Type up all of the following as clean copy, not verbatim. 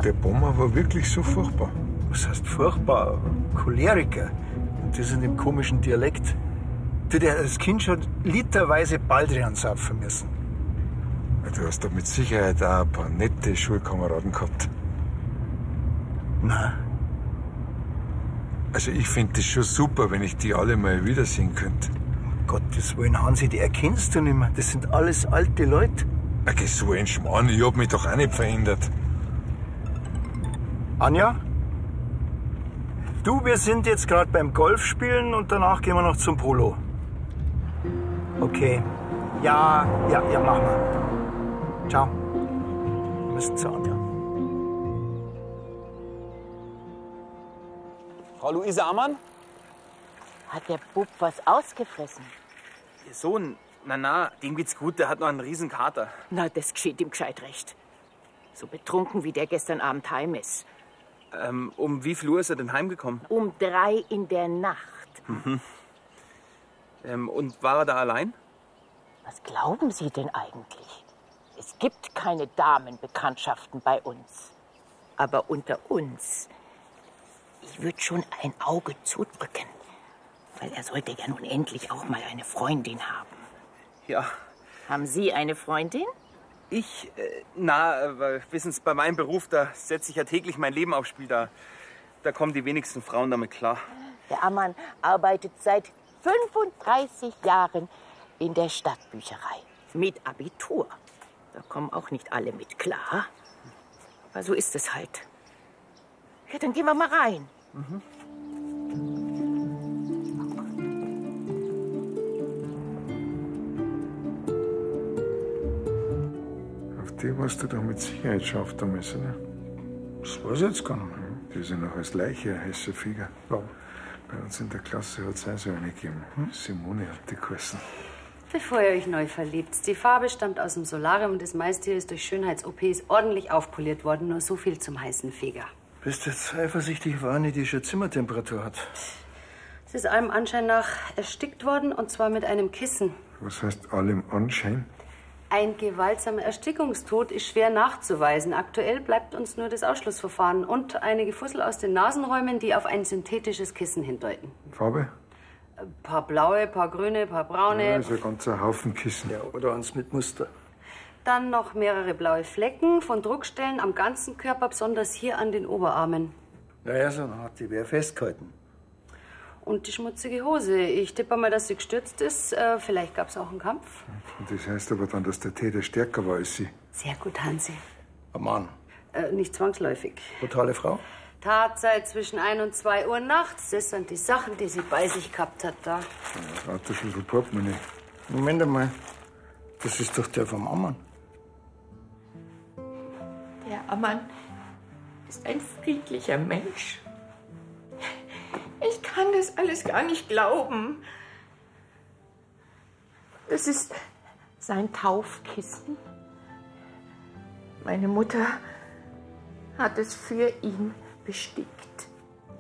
Der Bomber war wirklich so furchtbar. Was heißt furchtbar? Choleriker. Und das in dem komischen Dialekt. Der hat als Kind schon literweise Baldrian saufen müssen. Du hast doch mit Sicherheit auch ein paar nette Schulkameraden gehabt. Nein. Also ich finde das schon super, wenn ich die alle mal wiedersehen könnte. Um Gottes Willen, Hansi, die erkennst du nicht mehr. Das sind alles alte Leute. Okay, so ein Schmarrn, ich hab mich doch auch nicht verändert. Anja? Du, wir sind jetzt gerade beim Golfspielen und danach gehen wir noch zum Polo. Okay. Ja, machen wir. Ciao. Wir müssen zu Anja. Frau Luise Ammann? Hat der Bub was ausgefressen? Ihr Sohn, na, dem geht's gut, der hat noch einen riesen Kater. Na, das geschieht ihm gescheit recht. So betrunken, wie der gestern Abend heim ist. Um wie viel Uhr ist er denn heimgekommen? Um 3 in der Nacht. Und war er da allein? Was glauben Sie denn eigentlich? Es gibt keine Damenbekanntschaften bei uns. Aber unter uns, ich würde schon ein Auge zudrücken. Weil er sollte ja nun endlich auch mal eine Freundin haben. Ja. Haben Sie eine Freundin? Ich? Wissen Sie, bei meinem Beruf, da setze ich ja täglich mein Leben aufs Spiel. Da kommen die wenigsten Frauen damit klar. Der Ammann arbeitet seit 35 Jahren in der Stadtbücherei. Mit Abitur. Da kommen auch nicht alle mit klar. Aber so ist es halt. Ja, dann gehen wir mal rein. Auf die warst du doch mit Sicherheit schon auf der Messe, ne? Das weiß ich jetzt gar nicht mehr. Die ist ja noch als Leiche eine heiße Figur. Ja. Bei uns in der Klasse hat es auch so eine gegeben. Simone hat die geheißen. Bevor ihr euch neu verliebt. Die Farbe stammt aus dem Solarium und das meiste hier ist durch Schönheits-OPs ordentlich aufpoliert worden. Nur so viel zum heißen Feger. Bist du jetzt eifersüchtig auf eine, die schon Zimmertemperatur hat? Es ist allem Anschein nach erstickt worden und zwar mit einem Kissen. Was heißt allem Anschein? Ein gewaltsamer Erstickungstod ist schwer nachzuweisen. Aktuell bleibt uns nur das Ausschlussverfahren und einige Fussel aus den Nasenräumen, die auf ein synthetisches Kissen hindeuten. Farbe? Ein paar blaue, ein paar grüne, ein paar braune. Ja, ist ein ganzer Haufen Kissen. Ja, oder eins mit Muster. Dann noch mehrere blaue Flecken von Druckstellen am ganzen Körper, besonders hier an den Oberarmen. Naja, so hat die wer festgehalten. Und die schmutzige Hose. Ich tippe mal, dass sie gestürzt ist. Vielleicht gab es auch einen Kampf. Und das heißt aber dann, dass der Täter stärker war als sie. Sehr gut, Hansi. Ein Mann. Nicht zwangsläufig. Brutale Frau. Tatzeit zwischen 1 und 2 Uhr nachts. Das sind die Sachen, die sie bei sich gehabt hat da. Autoschlüssel, Portemonnaie. Moment einmal. Das ist doch der vom Ammann. Der Ammann ist ein friedlicher Mensch. Ich kann das alles gar nicht glauben. Das ist sein Taufkissen. Meine Mutter hat es für ihn bestickt.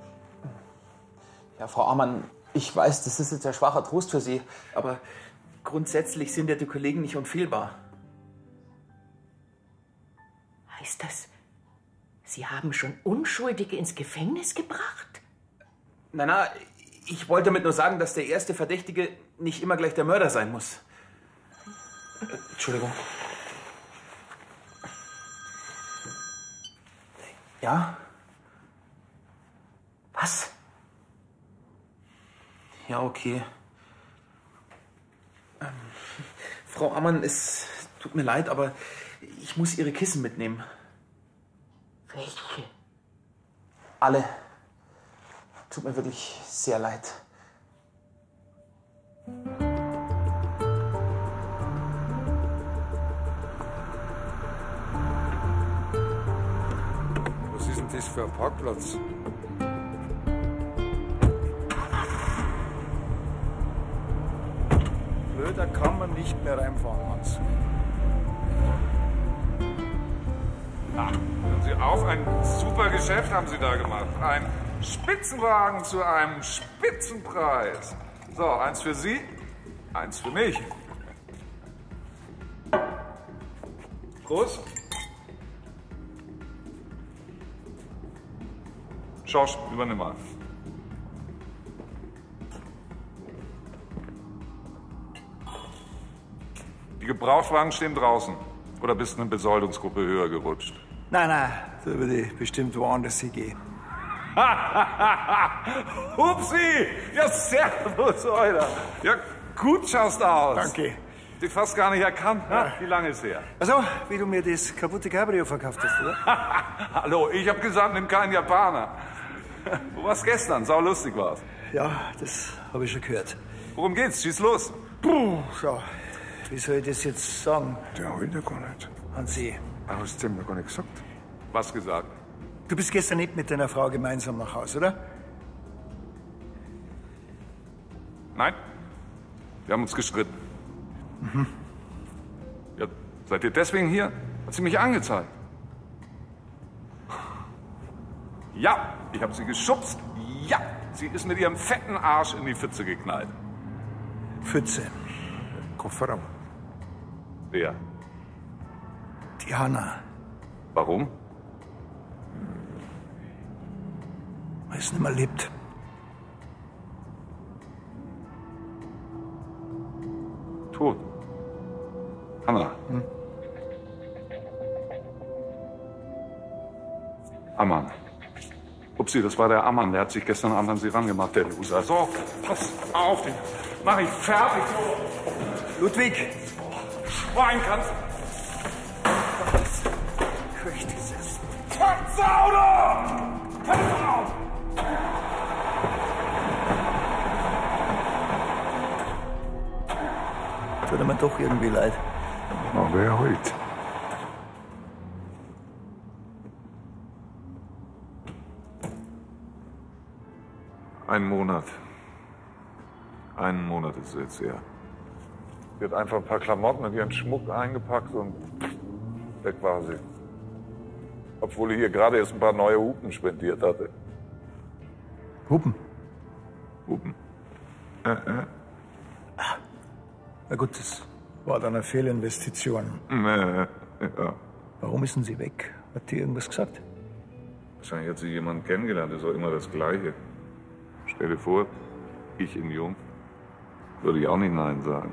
Ja, Frau Ammann, ich weiß, das ist jetzt ein schwacher Trost für Sie, aber grundsätzlich sind ja die Kollegen nicht unfehlbar. Heißt das, Sie haben schon Unschuldige ins Gefängnis gebracht? Na, ich wollte damit nur sagen, dass der erste Verdächtige nicht immer gleich der Mörder sein muss. Entschuldigung. Ja? Was? Ja, okay. Frau Ammann, es tut mir leid, aber ich muss Ihre Kissen mitnehmen. Welche? Alle. Tut mir wirklich sehr leid. Was ist denn das für ein Parkplatz? Blöder kann man nicht mehr reinfahren, Hans. Hören Sie auf, ein super Geschäft haben Sie da gemacht. Ein Spitzenwagen zu einem Spitzenpreis. So, eins für Sie, eins für mich. Prost. Schorsch, übernimm mal. Die Gebrauchtwagen stehen draußen. Oder bist du eine Besoldungsgruppe höher gerutscht? Nein, da würde ich bestimmt woanders hingehen. Hupsi! Ja, servus, Euler. Ja, gut schaust du aus. Danke. Dich fast gar nicht erkannt. Ja. Wie lange ist her? Also, wie du mir das kaputte Cabrio verkauft hast, oder? Hallo, ich hab gesagt, nimm keinen Japaner. Wo warst gestern? Sau lustig war's. Ja, das habe ich schon gehört. Worum geht's? Schieß los. Puh, so. Wie soll ich das jetzt sagen, Der will ja gar nicht. Hansi? Aber hast du ihm noch gar nicht gesagt? Was gesagt? Du bist gestern nicht mit deiner Frau gemeinsam nach Hause, oder? Nein. Wir haben uns gestritten. Ja, seid ihr deswegen hier? Hat sie mich angezeigt? Ja, ich habe sie geschubst. Ja, sie ist mit ihrem fetten Arsch in die Pfütze geknallt. Pfütze. Kofferraum. Wer? Die Hanna. Warum? Weil es nicht mehr lebt. Tot. Hanna. Ammann. Upsi, das war der Ammann. Der hat sich gestern Abend an sie rangemacht, der Loser. So, pass auf, den mach ich fertig. So. Ludwig! Schwein kannst. Krieg dieses. Verzauder! Verzauder! Tut mir doch irgendwie leid. Aber er halt. Einen Monat. Einen Monat ist es jetzt her. Sie hat einfach ein paar Klamotten und ihren Schmuck eingepackt und weg war sie. Obwohl ich ihr gerade erst ein paar neue Hupen spendiert hatte. Hupen? Hupen. Na gut, das war dann eine Fehlinvestition. Ja. Warum ist denn sie weg? Hat die irgendwas gesagt? Wahrscheinlich hat sie jemanden kennengelernt, das ist auch immer das Gleiche. Stell dir vor, ich in Jung, würde ich auch nicht Nein sagen.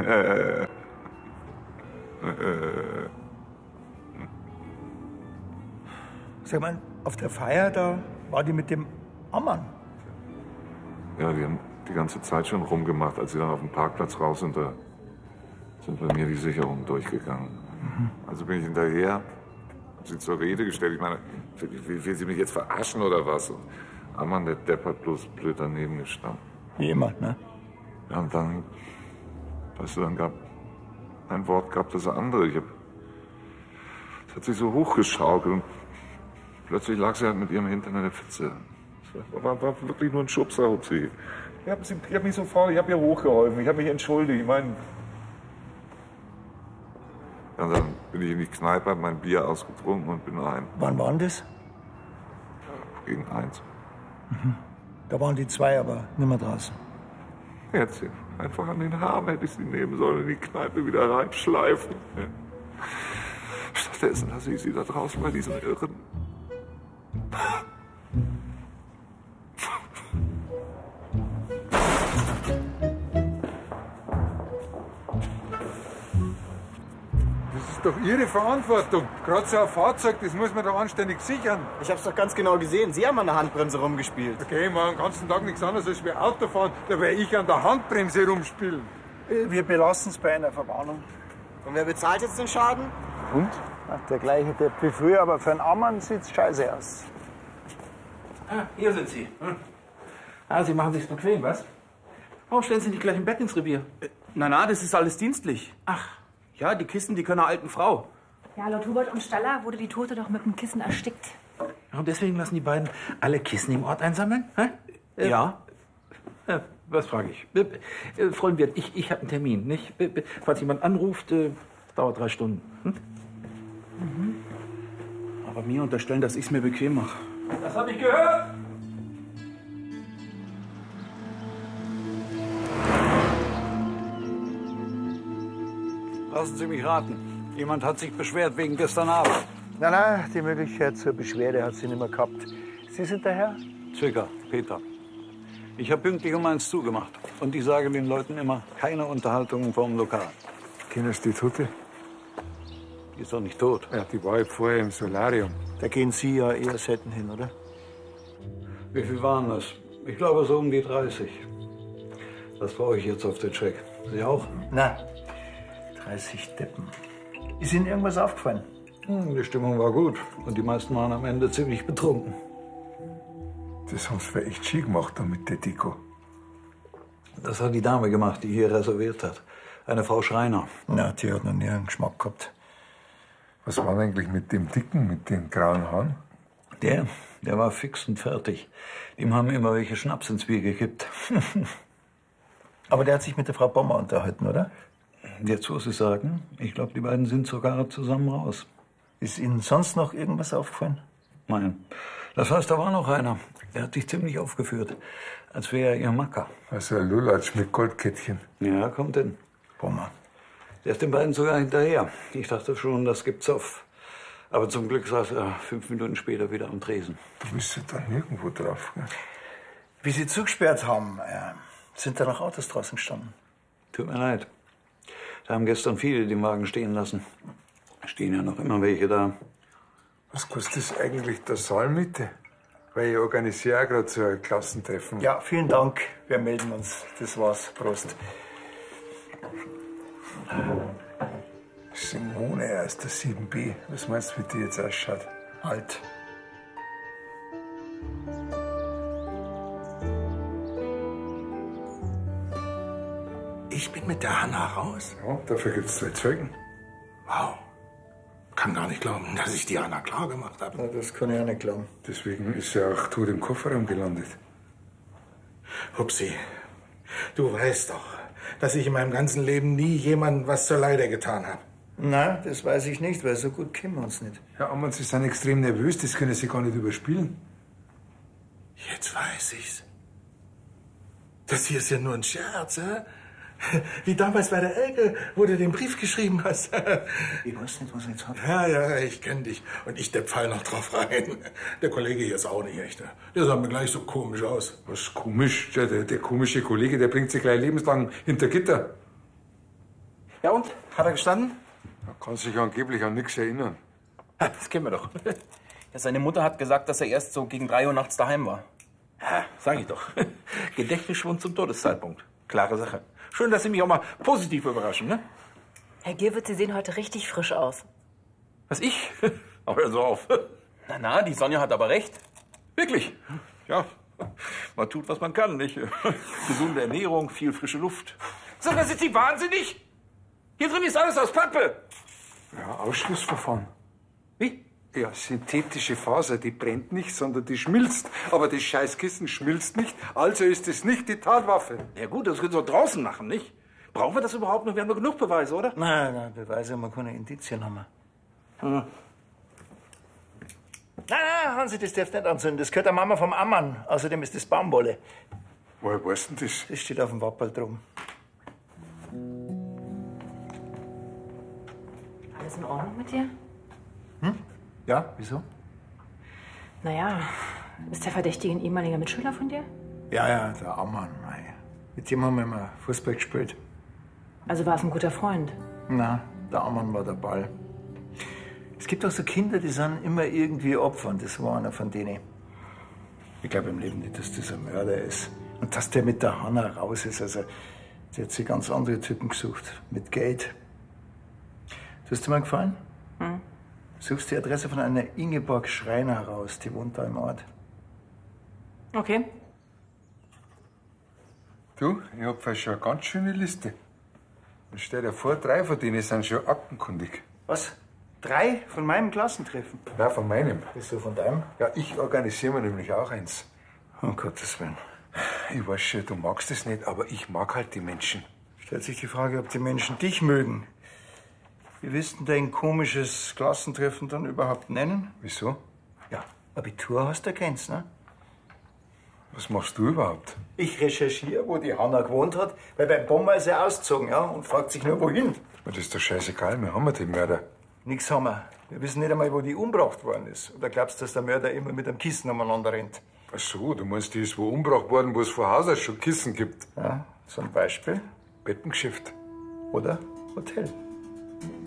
Sag mal, auf der Feier, da war die mit dem Ammann. Ja, die haben die ganze Zeit schon rumgemacht, als sie dann auf dem Parkplatz raus sind, da sind bei mir die Sicherungen durchgegangen. Also bin ich hinterher, hab sie zur Rede gestellt. Ich meine, will sie mich jetzt verarschen oder was? Und Ammann, der Depp, hat bloß blöd daneben gestanden. Wie immer, ne? Ja, und dann, weißt du, dann gab ein Wort gab das andere. Es hat sich so hochgeschaukelt und plötzlich lag sie halt mit ihrem Hintern in der Pfütze. Das war wirklich nur ein Schubser, Hupsi. Ich hab mich sofort, ich hab ihr hochgeholfen, ich hab mich entschuldigt. Ich meine, ja, dann bin ich in die Kneipe, hab mein Bier ausgetrunken und bin heim. Wann war denn das? Gegen 1. Da waren die zwei aber nicht mehr draußen. Jetzt einfach an den Haaren hätte ich sie nehmen sollen, in die Kneipe wieder reinschleifen. Ja. Stattdessen lasse ich sie da draußen bei diesen Irren. Das ist doch Ihre Verantwortung. Gerade so ein Fahrzeug, das muss man doch anständig sichern. Ich hab's doch ganz genau gesehen. Sie haben an der Handbremse rumgespielt. Okay, ich mache den ganzen Tag nichts anderes als wir Auto fahren. Da werde ich an der Handbremse rumspielen. Wir belassen es bei einer Verwarnung. Und wer bezahlt jetzt den Schaden? Und? Ach, der gleiche Depp wie früher, aber für einen Ammann sieht's scheiße aus. Ah, hier sind Sie. Ah, Sie machen sich's bequem, was? Warum stellen Sie nicht gleich im Bett ins Revier? Na, das ist alles dienstlich. Ach, Ja, die Kisten, die können einer alten Frau. Ja, laut Hubert und Staller wurde die Tote doch mit dem Kissen erstickt. und deswegen lassen die beiden alle Kissen im Ort einsammeln? Hä? Ja. Was frage ich? Freund Wirt, ich habe einen Termin, nicht? Falls jemand anruft, dauert 3 Stunden. Hm? Aber mir unterstellen, dass ich's mir bequem mache. Das habe ich gehört! Lassen Sie mich raten. Jemand hat sich beschwert wegen gestern Abend. Nein, die Möglichkeit zur Beschwerde hat sie nicht mehr gehabt. Sie sind der Herr? Zwicker, Peter. Ich habe pünktlich um 1 zugemacht. Und ich sage den Leuten immer, keine Unterhaltungen vorm Lokal. Kennst du die Tote? Die ist doch nicht tot. Ja, die war ja vorher im Solarium. Da gehen Sie ja eher selten hin, oder? Wie viel waren das? Ich glaube so um die 30. Das brauche ich jetzt auf den Check. Sie auch? Nein. 30 Deppen. Ist Ihnen irgendwas aufgefallen? Die Stimmung war gut. Und die meisten waren am Ende ziemlich betrunken. Das haben sie echt schön gemacht da mit der Deko. Das hat die Dame gemacht, die hier reserviert hat. Eine Frau Schreiner. Na, die hat noch nie einen Geschmack gehabt. Was war denn eigentlich mit dem Dicken, mit den grauen Haaren? Der war fix und fertig. Dem haben immer welche Schnaps ins Bier gekippt. Aber der hat sich mit der Frau Bommer unterhalten, oder? Jetzt, wo Sie sagen, ich glaube, die beiden sind sogar zusammen raus. Ist Ihnen sonst noch irgendwas aufgefallen? Nein. Das heißt, da war noch einer. Der hat sich ziemlich aufgeführt, als wäre er ihr Macker. Also ein Lulatsch mit Goldkettchen. Ja, kommt hin. Bommer. Der ist den beiden sogar hinterher. Ich dachte schon, das gibt Zoff. Aber zum Glück saß er 5 Minuten später wieder am Tresen. Du bist ja da nirgendwo drauf, gell? Wie Sie zugesperrt haben, sind da noch Autos draußen gestanden? Tut mir leid. Da haben gestern viele den Wagen stehen lassen. Stehen ja noch immer welche da. Was kostet das eigentlich der Saalmiete? Weil ich organisiere auch gerade so ein Klassentreffen. Ja, vielen Dank. Wir melden uns. Das war's. Prost. Simone aus der 7b. Was meinst du, wie die jetzt ausschaut? Alt. Ich bin mit der Hanna raus? Ja, dafür gibt's 2 Zeugen. Wow. Kann gar nicht glauben, dass ich die Hanna klar gemacht habe. Ja, das kann ich auch nicht glauben. Deswegen ist sie auch tot im Kofferraum gelandet. Hupsi, du weißt doch, dass ich in meinem ganzen Leben nie jemandem was zur Leide getan habe. Nein, das weiß ich nicht, weil so gut kennen wir uns nicht. Herr Ammann, Sie sind extrem nervös, das können Sie gar nicht überspielen. Jetzt weiß ich's. Das hier ist ja nur ein Scherz, hä? Wie damals bei der Elke, wo du den Brief geschrieben hast. Ich weiß nicht, was ich jetzt habe. Ja, ich kenn dich. Und ich der Pfeil noch drauf rein. Der Kollege hier ist auch nicht echt. Der sah mir gleich so komisch aus. Was komisch? Der komische Kollege, der bringt sich gleich lebenslang hinter Gitter. Ja und? Hat er gestanden? Er kann sich angeblich an nichts erinnern. Das kennen wir doch. Ja, seine Mutter hat gesagt, dass er erst so gegen 3 Uhr nachts daheim war. Ja, sag ich doch. Gedächtnisschwund zum Todeszeitpunkt. Klare Sache. Schön, dass Sie mich auch mal positiv überraschen, ne? Herr Gierwitz, Sie sehen heute richtig frisch aus. Was, ich? Aber hör so auf. Na, die Sonja hat aber recht. Wirklich? Ja, man tut, was man kann, nicht? Gesunde Ernährung, viel frische Luft. Sag mal, sind Sie wahnsinnig? Hier drin ist alles aus Pappe. Ja, Ausschlussverfahren. Wie? Ja, synthetische Faser, die brennt nicht, sondern die schmilzt. Aber das Scheißkissen schmilzt nicht, also ist es nicht die Tatwaffe. Ja gut, das können Sie doch draußen machen, nicht? Brauchen wir das überhaupt noch? Wir haben doch genug Beweise, oder? Nein, Beweise haben wir keine Indizien haben. Hm. Nein, Hansi, das darfst du nicht anzünden. Das gehört der Mama vom Ammann. Außerdem ist das Baumwolle. Woher weißt du denn das? Das steht auf dem Wapperl drum. Alles in Ordnung mit dir? Ja, wieso? Naja, ist der Verdächtige ein ehemaliger Mitschüler von dir? Ja, der Ammann. Mit dem haben wir mal Fußball gespielt. Also war es ein guter Freund? Na, der Ammann war der Ball. Es gibt auch so Kinder, die sind immer irgendwie Opfer. Und das war einer von denen. Ich glaube im Leben nicht, dass das ein Mörder ist. Und dass der mit der Hanna raus ist. Also, der hat sich ganz andere Typen gesucht. Mit Geld. Du hast dir mal gefallen? Hm. Suchst die Adresse von einer Ingeborg Schreiner raus. Die wohnt da im Ort. Okay. Du, ich hab fast schon eine ganz schöne Liste. Und stell dir vor, 3 von denen sind schon aktenkundig. Was? 3 von meinem Klassentreffen? Nein, von meinem. Wieso von deinem? Ja, ich organisiere mir nämlich auch eins. Um Gottes Willen. Ich weiß schon, du magst es nicht, aber ich mag halt die Menschen. Stellt sich die Frage, ob die Menschen dich mögen. Wie willst du dein komisches Klassentreffen dann überhaupt nennen? Wieso? Ja, Abitur hast du kennst, ne? Was machst du überhaupt? Ich recherchiere, wo die Hanna gewohnt hat, weil beim Bomber ist er ausgezogen, ja, und fragt sich nur, wohin. Das ist doch scheißegal, wir haben ja den Mörder. Nix haben wir. Wir wissen nicht einmal, wo die umgebracht worden ist. Oder glaubst du, dass der Mörder immer mit einem Kissen umeinander rennt? Ach so, du meinst, die ist wo umgebracht worden, wo es vor Haus aus schon Kissen gibt? Ja, zum Beispiel. Bettengeschäft. Oder Hotel.